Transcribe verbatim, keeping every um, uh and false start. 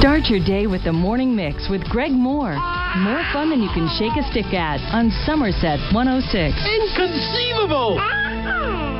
Start your day with the Morning Mix with Greg Moore. More fun than you can shake a stick at on Somerset one oh six. Inconceivable!